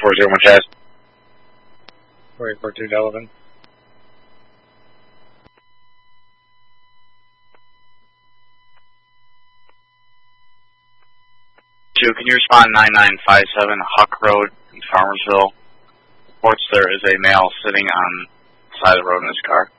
401 Chaz. 4842 Delavan. 2, can you respond 9957 Huck Road in Farmersville? Reports there is a male sitting on the side of the road in his car.